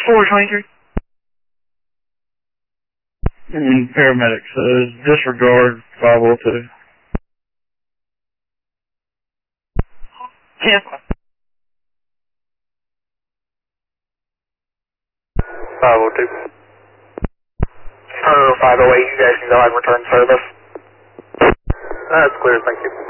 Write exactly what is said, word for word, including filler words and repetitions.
four twenty-three. And paramedics, uh, disregard five oh two. ten. five oh two. Per five oh eight, you guys can go ahead and return service. That's clear, thank you.